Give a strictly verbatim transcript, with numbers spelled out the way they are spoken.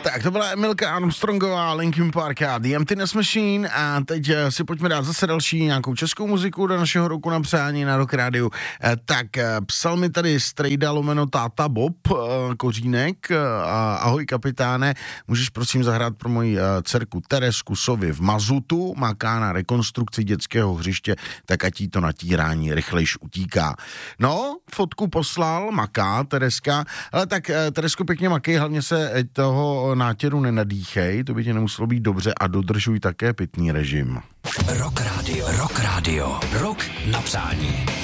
Tak to byla Emilka Armstrongová, Linkin Park a The Emptiness Machine a teď si pojďme dát zase další nějakou českou muziku do našeho roku na přání na Rock Rádiu. Tak psal mi tady strejda lomeno táta Bob Kořínek. Ahoj kapitáne, můžeš prosím zahrát pro moji dcerku Teresku Sovi v Mazutu, maká na rekonstrukci dětského hřiště, tak ať jí to natírání rychlejš utíká. No, fotku poslal, maká Tereska, ale tak Teresko pěkně makej, hlavně se toho nátěru nenadýchej, to by tě nemuselo být dobře a dodržuj také pitný režim. Rock Radio, Rock Radio, Rock na přání.